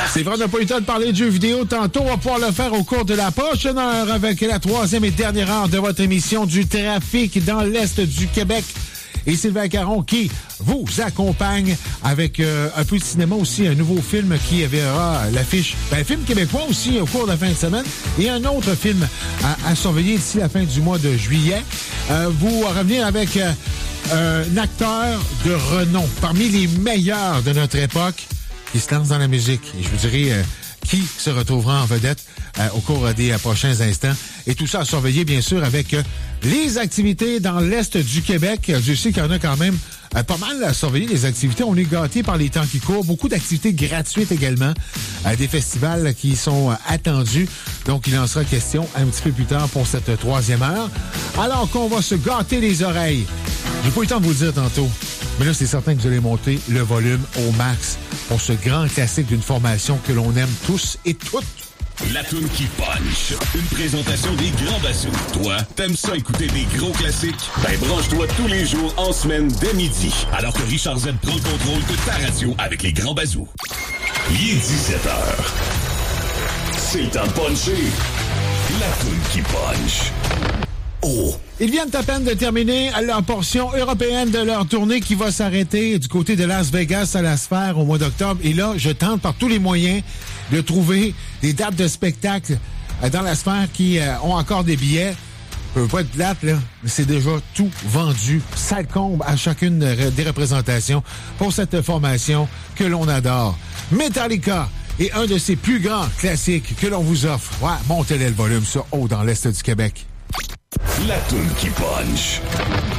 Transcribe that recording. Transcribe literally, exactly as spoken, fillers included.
C'est vrai, on n'a pas eu le temps de parler de jeux vidéo tantôt. On va pouvoir le faire au cours de la prochaine heure avec la troisième et dernière heure de votre émission du trafic dans l'Est du Québec. Et Sylvain Caron qui vous accompagne avec euh, un peu de cinéma aussi, un nouveau film qui verra l'affiche, ben, un film québécois aussi au cours de la fin de semaine et un autre film à, à surveiller d'ici la fin du mois de juillet. Euh, vous revenir avec euh, un acteur de renom, parmi les meilleurs de notre époque, qui se lance dans la musique. Et je vous dirai euh, qui se retrouvera en vedette euh, au cours des euh, prochains instants. Et tout ça à surveiller, bien sûr, avec euh, les activités dans l'Est du Québec. Je sais qu'il y en a quand même euh, pas mal à surveiller, les activités. On est gâtés par les temps qui courent. Beaucoup d'activités gratuites également. Euh, des festivals qui sont euh, attendus. Donc, il en sera question un petit peu plus tard pour cette troisième heure. Alors qu'on va se gâter les oreilles. J'ai pas eu le temps de vous le dire tantôt. Mais là, c'est certain que vous allez monter le volume au max pour ce grand classique d'une formation que l'on aime tous et toutes. La toune qui punch. Une présentation des Grands Bassous. Toi, t'aimes ça écouter des gros classiques? Ben branche-toi tous les jours en semaine dès midi. Alors que Richard Z prend le contrôle de ta radio avec les Grands Bassous. Il est dix-sept heures. C'est le temps de puncher. La toune qui punch. Oh! Ils viennent à peine de terminer leur portion européenne de leur tournée qui va s'arrêter du côté de Las Vegas à la Sphère au mois d'octobre. Et là, je tente par tous les moyens de trouver des dates de spectacle dans la Sphère qui euh, ont encore des billets. Ça peut pas être plate, là, mais c'est déjà tout vendu. Ça comble à chacune des représentations pour cette formation que l'on adore. Metallica est un de ses plus grands classiques que l'on vous offre. Ouais, montez-le le volume, ça, haut dans l'Est du Québec. La toune qui punch.